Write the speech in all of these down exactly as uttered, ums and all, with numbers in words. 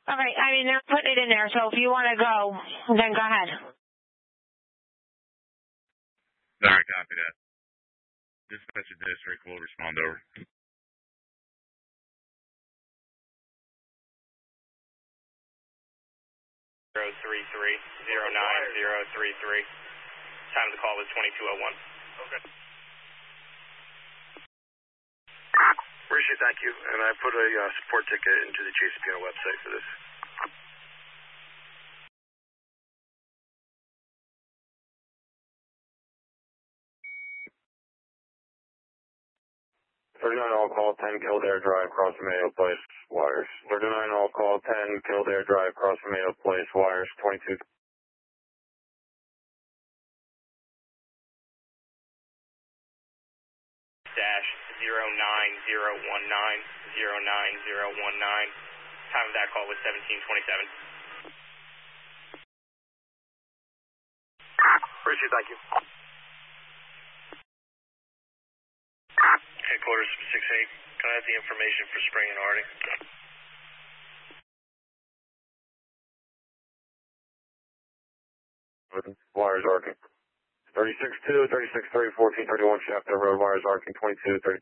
All right, I mean, they're putting it in there, so if you want to go, then go ahead. All right, copy that. Dispatcher district will respond over. zero three three zero nine zero three three. Time of the call was twenty-two oh one. Okay. Appreciate, thank you. And I put a uh, support ticket into the J C P O website for this. thirty-nine all call, ten Kildare Drive, cross Mayo Place, wires. thirty-nine all call, ten Kildare Drive, cross Mayo Place, wires, twenty-two. Dash zero nine zero one nine zero nine zero one nine. Time of that call was seventeen twenty-seven. Appreciate, thank you. Headquarters six eight, can I have the information for Spring and Harding? Wires arcing. thirty-six two, thirty-six three, fourteen thirty-one Shafter Road, wires arcing, twenty-two thirty.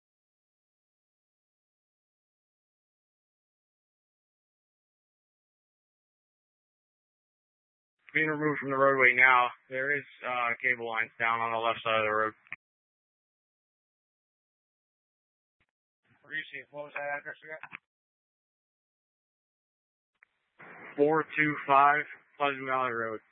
Being removed from the roadway now. There is uh, cable lines down on the left side of the road. Where you see? What was that address again? four two five Pleasant Valley Road.